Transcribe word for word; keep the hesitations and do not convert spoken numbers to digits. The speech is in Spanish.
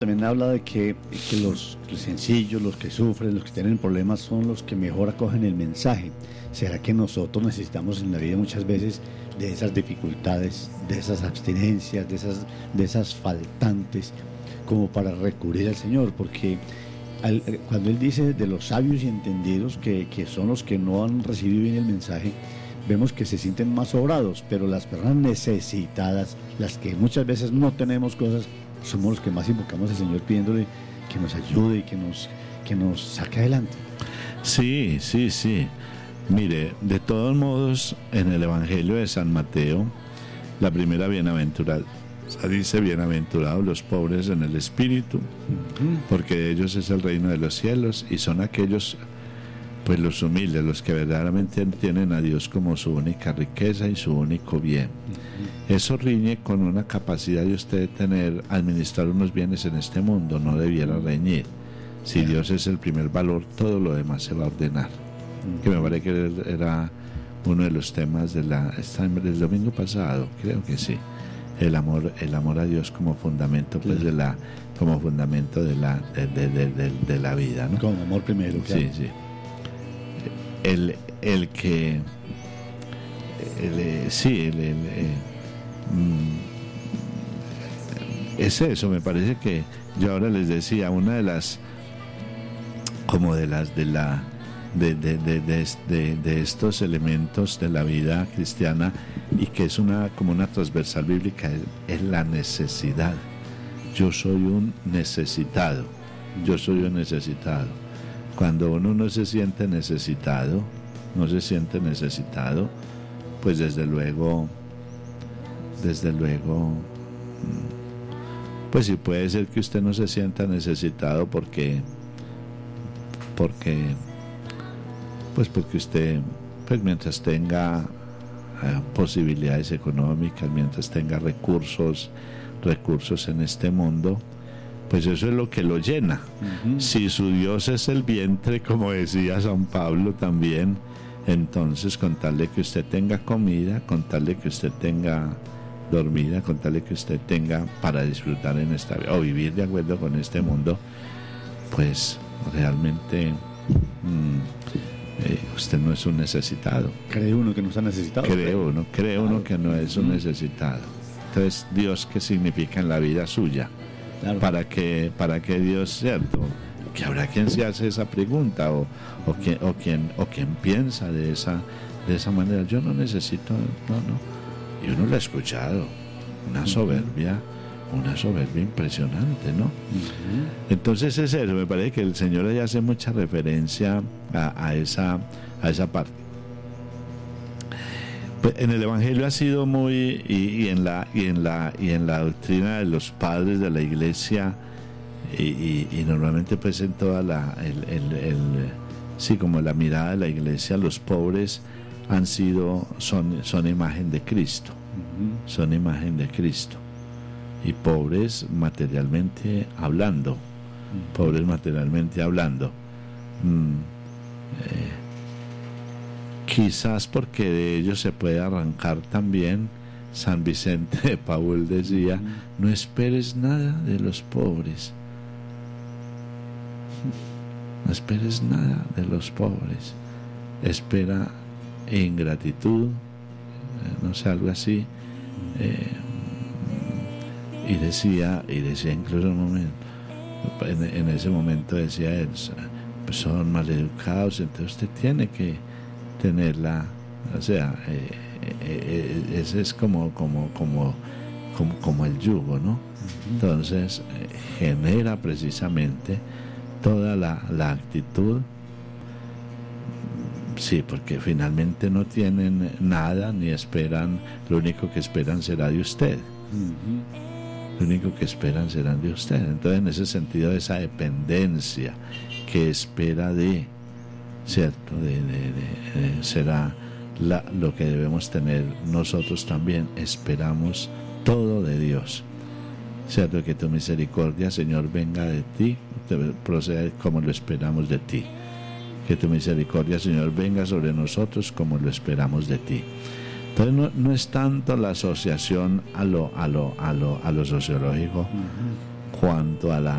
También habla de que, que los, los sencillos, los que sufren, los que tienen problemas son los que mejor acogen el mensaje. ¿Será que nosotros necesitamos en la vida muchas veces de esas dificultades, de esas abstinencias, de esas, de esas faltantes, como para recurrir al Señor? Porque al, cuando Él dice de los sabios y entendidos, que, que son los que no han recibido bien el mensaje, vemos que se sienten más sobrados, pero las personas necesitadas, las que muchas veces no tenemos cosas, somos los que más invocamos al Señor pidiéndole que nos ayude y que nos, que nos saque adelante. Sí, sí, sí. Mire, de todos modos, en el Evangelio de San Mateo, la primera bienaventurada dice: bienaventurados los pobres en el espíritu, uh-huh. porque de ellos es el reino de los cielos, y son aquellos, pues los humildes, los que verdaderamente tienen a Dios como su única riqueza y su único bien. Uh-huh. Eso riñe con una capacidad de usted tener, administrar unos bienes en este mundo, no debiera reñir. Si yeah. Dios es el primer valor, todo lo demás se va a ordenar. Uh-huh. Que me parece que era uno de los temas de la, del domingo pasado, creo que sí. El amor, el amor a Dios como fundamento, pues sí. de la, como fundamento de la, de, de, de, de, de la vida, ¿no? Como amor primero, claro. Sí, sí. El, el que el, sí el, el, eh, es eso. Me parece que yo ahora les decía, una de las como de las de la de, de, de, de, de, de estos elementos de la vida cristiana, y que es una como una transversal bíblica, es, es la necesidad. Yo soy un necesitado, yo soy un necesitado. Cuando uno no se siente necesitado, no se siente necesitado, pues desde luego, desde luego, pues sí puede ser que usted no se sienta necesitado porque, porque, pues porque usted, pues mientras tenga eh, posibilidades económicas, mientras tenga recursos, recursos en este mundo, pues eso es lo que lo llena. Uh-huh. Si su Dios es el vientre, como decía San Pablo también, entonces con tal de que usted tenga comida, con tal de que usted tenga dormida, con tal de que usted tenga para disfrutar en esta vida, o vivir de acuerdo con este mundo, pues realmente mmm, eh, usted no es un necesitado. ¿Cree uno que no está necesitado? Cree uno, cree uno claro. que no es un necesitado. Entonces, ¿Dios qué significa en la vida suya? Claro. Para que para que Dios, cierto, que habrá quien se hace esa pregunta, o, o quien o quien o quien piensa de esa de esa manera. Yo no necesito, no, no. Y uno lo ha escuchado, una soberbia, una soberbia impresionante, ¿no? Uh-huh. Entonces es eso. Me parece que el Señor ahí hace mucha referencia a, a esa a esa parte. En el Evangelio ha sido muy y, y en la y en la y en la doctrina de los padres de la Iglesia, y, y, y normalmente pues en toda la el, el, el sí como la mirada de la Iglesia, los pobres han sido son son imagen de Cristo, uh-huh. son imagen de Cristo, y pobres materialmente hablando, uh-huh. pobres materialmente hablando. Mm, eh, Quizás porque de ellos se puede arrancar también. San Vicente de Paúl decía: no esperes nada de los pobres, no esperes nada de los pobres, espera ingratitud, no sé, algo así. Eh, y decía, y decía incluso un momento, en, en ese momento decía él, pues son maleducados, entonces usted tiene que tenerla, o sea, eh, eh, ese es como como como como, como el yugo, ¿no? Uh-huh. Entonces eh, genera precisamente toda la, la actitud, sí, porque finalmente no tienen nada ni esperan, lo único que esperan será de usted. Uh-huh. Lo único que esperan será de usted. Entonces, en ese sentido, esa dependencia que espera de, cierto, de, de, de, de será la, lo que debemos tener nosotros también. Esperamos todo de Dios, cierto, que tu misericordia, Señor, venga de ti, proceda como lo esperamos de ti, que tu misericordia, Señor, venga sobre nosotros como lo esperamos de ti. Entonces no, no es tanto la asociación a lo a lo a lo a lo sociológico, uh-huh. cuanto a la